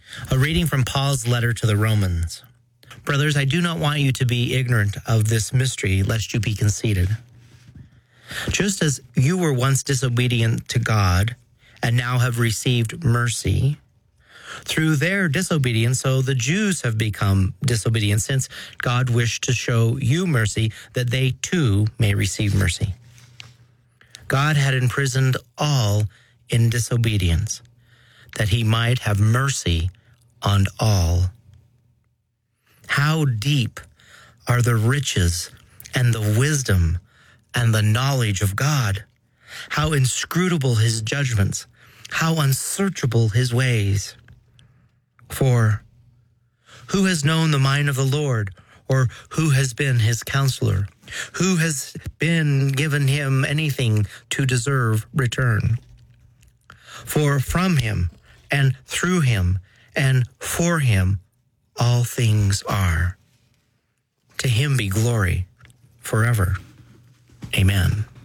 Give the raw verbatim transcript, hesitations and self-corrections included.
A reading from Paul's letter to the Romans. Brothers, I do not want you to be ignorant of this mystery, lest you be conceited. Just as you were once disobedient to God, and now have received mercy, through their disobedience, so the Jews have become disobedient, since God wished to show you mercy, that they too may receive mercy. God had imprisoned all in disobedience, that he might have mercy on all. How deep are the riches and the wisdom and the knowledge of God! How inscrutable his judgments, how unsearchable his ways! For who has known the mind of the Lord, or who has been his counselor? Who has been given him anything to deserve return? For from him, and through him, and for him, all things are. To him be glory forever. Amen.